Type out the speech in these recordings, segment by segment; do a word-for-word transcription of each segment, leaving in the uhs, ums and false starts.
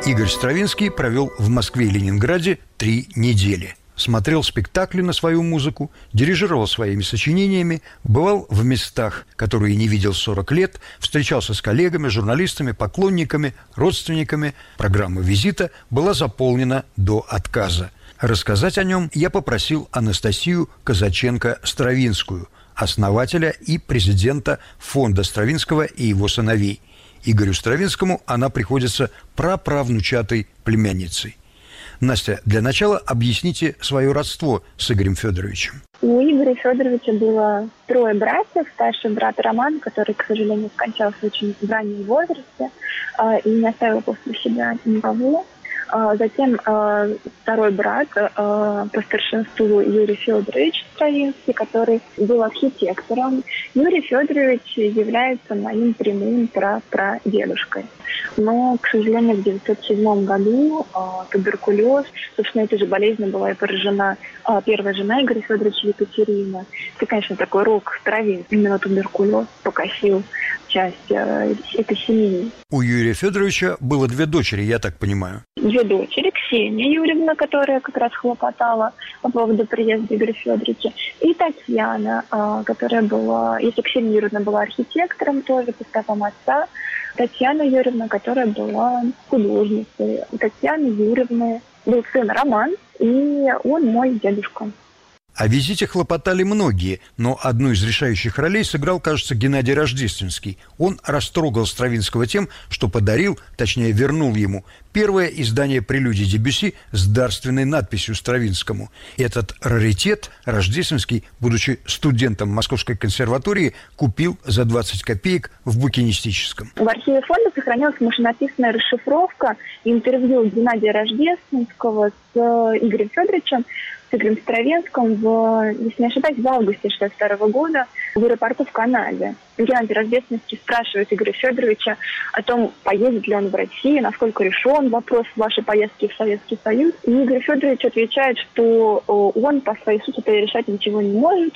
Игорь Стравинский провел в Москве и Ленинграде три недели. Смотрел спектакли на свою музыку, дирижировал своими сочинениями, бывал в местах, которые не видел сорок лет, встречался с коллегами, журналистами, поклонниками, родственниками. Программа визита была заполнена до отказа. Рассказать о нем я попросил Анастасию Казаченко-Стравинскую, основателя и президента фонда Стравинского и его сыновей. Игорю Стравинскому она приходится праправнучатой племянницей. Настя, для начала объясните свое родство с Игорем Федоровичем. У Игоря Федоровича было трое братьев. Старший брат Роман, который, к сожалению, скончался в очень раннем возрасте и не оставил после себя никого. Затем второй брат по старшинству Юрий Федорович Стравинский, который был архитектором. Юрий Федорович является моим прямым прапрадедушкой. Но, к сожалению, в девятьсот седьмом году туберкулез, собственно, этой же болезнью была и поражена первая жена Игоря Федоровича Екатерина. Это, конечно, такой рок Стравинский. Именно туберкулез покосил часть этой семьи. У Юрия Федоровича было две дочери, я так понимаю. Две дочери. Ксения Юрьевна, которая как раз хлопотала по поводу приезда Игоря Федоровича, и Татьяна, которая была, если Ксения Юрьевна была архитектором тоже по стопам отца, Татьяна Юрьевна, которая была художницей. У Татьяны Юрьевны был сын Роман, и он мой дедушка. О визите хлопотали многие, но одну из решающих ролей сыграл, кажется, Геннадий Рождественский. Он растрогал Стравинского тем, что подарил, точнее вернул ему, первое издание прелюдий Дебюсси с дарственной надписью Стравинскому. Этот раритет Рождественский, будучи студентом Московской консерватории, купил за двадцать копеек в букинистическом. В архиве фонда сохранилась машинописная расшифровка интервью Геннадия Рождественского с Игорем Федоровичем, с Игорем Стравинским, в, если не ошибаюсь, в августе шестьдесят второго года в аэропорту в Канаде. Геннадий Рождественский спрашивает Игоря Федоровича о том, поедет ли он в Россию, насколько решен вопрос вашей поездки в Советский Союз. И Игорь Федорович отвечает, что он по своей сути решать ничего не может.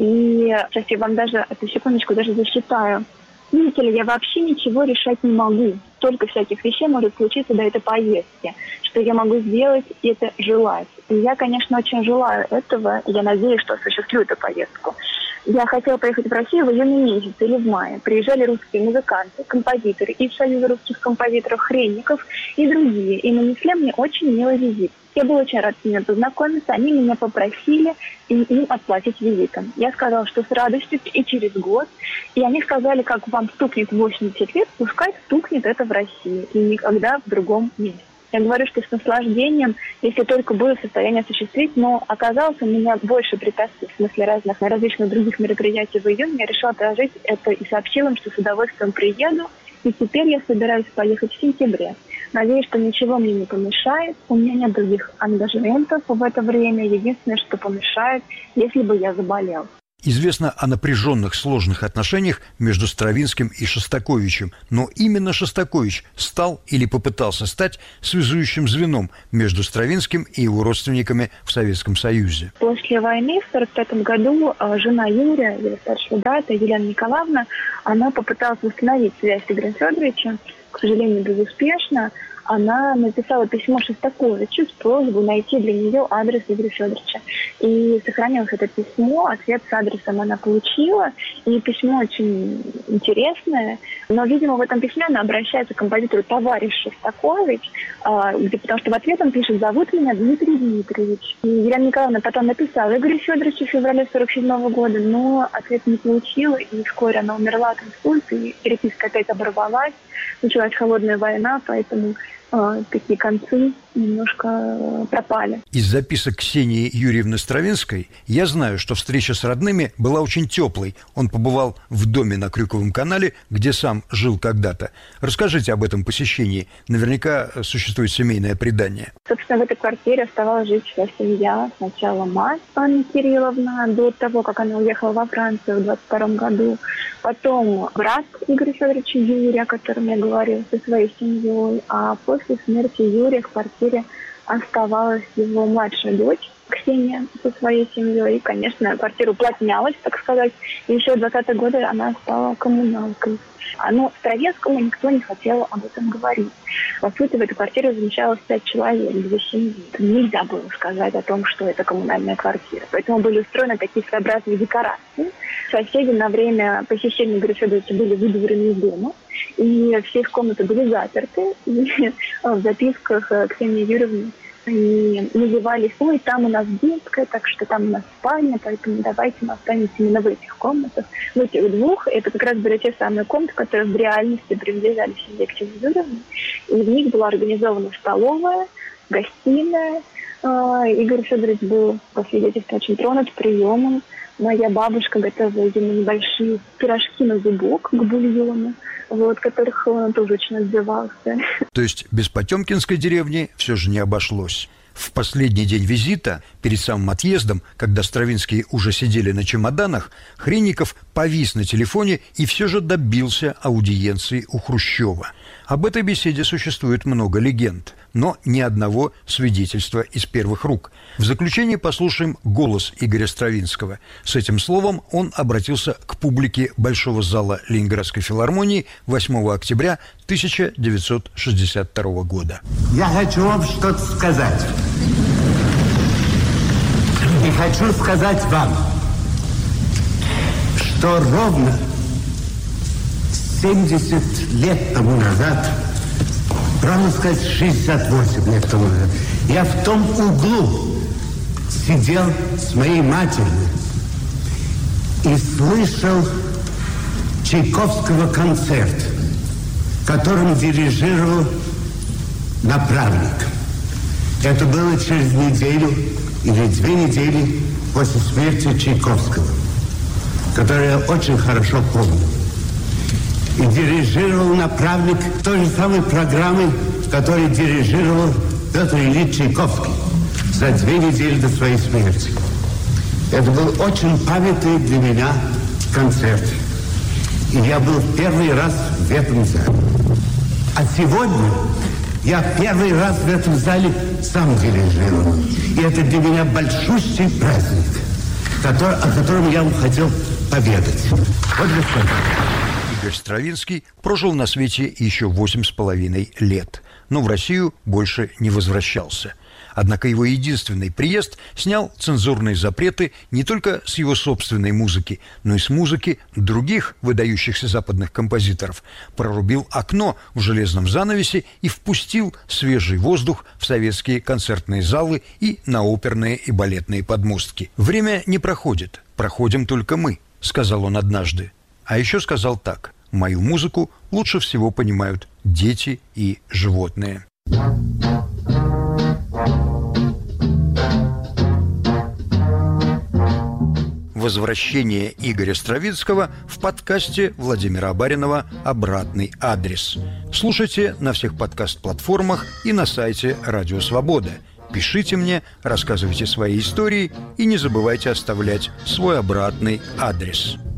И сейчас я вам даже, эту секундочку, даже засчитаю. Видите ли, я вообще ничего решать не могу. Столько всяких вещей может случиться до этой поездки, что я могу сделать и это желать. И я, конечно, очень желаю этого, и я надеюсь, что осуществлю эту поездку. Я хотела поехать в Россию в июне месяце или в мае. Приезжали русские музыканты, композиторы из Союза русских композиторов Хренников и другие. И нанесли мне очень милый визит. Я была очень рада с ними познакомиться. Они меня попросили им отплатить визитом. Я сказала, что с радостью и через год. И они сказали, как вам стукнет восемьдесят лет, пускай стукнет это в России и никогда в другом месте. Я говорю, что с наслаждением, если только буду в состоянии осуществить, но оказалось, у меня больше препятствий в смысле разных, различных других мероприятий в июне. Я решила отложить это и сообщила им, что с удовольствием приеду. И теперь я собираюсь поехать в сентябре. Надеюсь, что ничего мне не помешает. У меня нет других ангажементов в это время. Единственное, что помешает, если бы я заболел. Известно о напряженных, сложных отношениях между Стравинским и Шостаковичем, но именно Шостакович стал или попытался стать связующим звеном между Стравинским и его родственниками в Советском Союзе. После войны в сорок пятом году жена Юрия, его старшего брата, Елена Николаевна, она попыталась восстановить связь с Игорем Федоровичем, к сожалению, безуспешно. Она написала письмо Шостаковичу с просьбой найти для нее адрес Игоря Федоровича. И сохранилось это письмо, ответ с адресом она получила. И письмо очень интересное. Но, видимо, в этом письме она обращается к композитору товарищ Шостакович, где, потому что в ответ он пишет: «Зовут меня Дмитрий Дмитриевич». И Елена Николаевна потом написала Игорю Федоровичу в феврале сорок седьмого года, но ответ не получила. И вскоре она умерла от инсульта, и переписка опять оборвалась. Началась холодная война, поэтому э, такие концы немножко пропали. Из записок Ксении Юрьевны Стравинской я знаю, что встреча с родными была очень теплой. Он побывал в доме на Крюковом канале, где сам жил когда-то. Расскажите об этом посещении. Наверняка существует семейное предание. Собственно, в этой квартире оставалась жить вся семья. Сначала мать Анна Кирилловна, до того, как она уехала во Францию в двадцать втором году. Потом брат Игоря Федоровича Юрия, о котором я говорила, со своей семьей. А после смерти Юрия в квартире оставалась его младшая дочь Ксения со своей семьей. И, конечно, квартира уплотнялась, так сказать. И еще в двадцатые годы она стала коммуналкой. Но Стравинскому никто не хотел об этом говорить. По сути, в эту квартиру замещалось пять человек, две семьи. Нельзя было сказать о том, что это коммунальная квартира. Поэтому были устроены такие своеобразные декорации. Соседи на время посещения Игоря Федоровича были выдворены из дома. И все их комнаты были заперты. И в записках Ксении Юрьевны они назывались: ой, там у нас детская, так что там у нас спальня, поэтому давайте мы останемся именно в этих комнатах. В этих двух это как раз были те самые комнаты, которые в реальности принадлежали семье Ксении Юрьевны. И в них была организована столовая, гостиная. Игорь Федорович был, по свидетельству, очень тронут приемом. Моя бабушка готовила ему небольшие пирожки на зубок к бульону, вот, которых он тоже очень отзывался. То есть без Потемкинской деревни все же не обошлось. В последний день визита, перед самым отъездом, когда Стравинские уже сидели на чемоданах, Хренников повис на телефоне и все же добился аудиенции у Хрущева. Об этой беседе существует много легенд, но ни одного свидетельства из первых рук. В заключение послушаем голос Игоря Стравинского. С этим словом он обратился к публике Большого зала Ленинградской филармонии восьмого октября тысяча девятьсот шестьдесят второго года. Я хочу вам что-то сказать. И хочу сказать вам, что ровно семьдесят лет тому назад, правда сказать, шестьдесят восемь лет тому назад, я в том углу сидел с моей матерью и слышал Чайковского концерт, которым дирижировал направник. Это было через неделю или две недели после смерти Чайковского, который я очень хорошо помню. И дирижировал направник той же самой программы, которой дирижировал Петр Ильич Чайковский за две недели до своей смерти. Это был очень памятный для меня концерт. И я был первый раз в этом зале. А сегодня я первый раз в этом зале сам дирижировал. И это для меня большущий праздник, который, о котором я вам хотел поведать. Вот господин. Игорь Стравинский прожил на свете еще восемь с половиной лет, но в Россию больше не возвращался. Однако его единственный приезд снял цензурные запреты не только с его собственной музыки, но и с музыки других выдающихся западных композиторов, прорубил окно в железном занавесе и впустил свежий воздух в советские концертные залы и на оперные и балетные подмостки. «Время не проходит, проходим только мы», — сказал он однажды. А еще сказал так: «Мою музыку лучше всего понимают дети и животные». Возвращение Игоря Стравинского в подкасте Владимира Абаринова «Обратный адрес». Слушайте на всех подкаст-платформах и на сайте Радио Свобода. Пишите мне, рассказывайте свои истории и не забывайте оставлять свой обратный адрес.